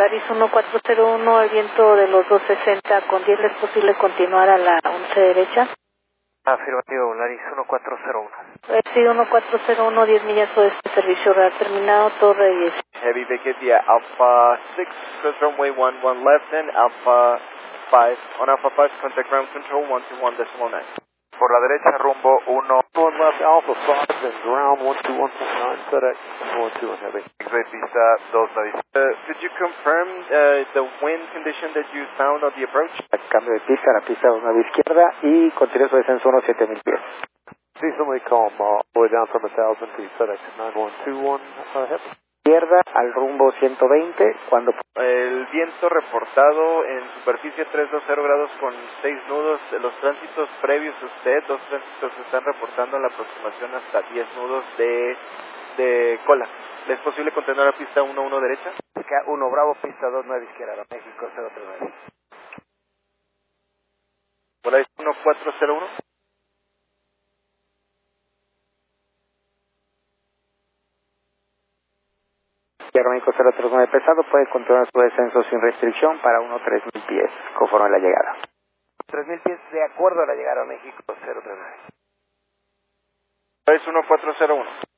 Volaris 1401, el viento de los 260 con 10, ¿es posible continuar a la 11 derecha? Afirmativo, Volaris 1401. Sí, 1401, 10 millas oeste, servicio real terminado, torre 10. Heavy vacate via Alpha 6, runway 11 left and Alpha 5. On Alpha 5, contact ground control 121.9. Por la derecha, rumbo 1. 1 left, Alpha 5, and ground 121.9, FedEx 121 Heavy. X-ray pista 2 Could you confirm the wind condition that you found on the approach? Cambio de pista, la pista 29 izquierda y continúe su descenso unos 7000 pies. Seasonally calm, all the way down from 1000 feet, FedEx 9121 Heavy. Izquierda al rumbo 120 cuando... El viento reportado en superficie 320 grados con 6 nudos. Los tránsitos previos a usted, 2 tránsitos se están reportando en la aproximación hasta 10 nudos de cola. ¿Es posible continuar a pista 11 derecha? 1 Bravo, pista 29 izquierda, México 039. Volaris 1401. México 039 pesado, puede continuar su descenso sin restricción para 3000 pies, conforme a la llegada. 3000 pies de acuerdo a la llegada a México 039. Volaris 1401.